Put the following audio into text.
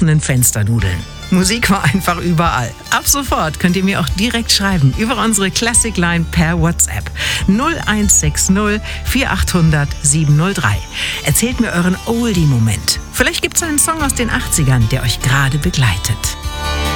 offenen Fensternudeln. Musik war einfach überall. Ab sofort könnt ihr mir auch direkt schreiben über unsere Classic Line per WhatsApp 0160 4800 703. Erzählt mir euren Oldie-Moment. Vielleicht gibt es einen Song aus den 80ern, der euch gerade begleitet.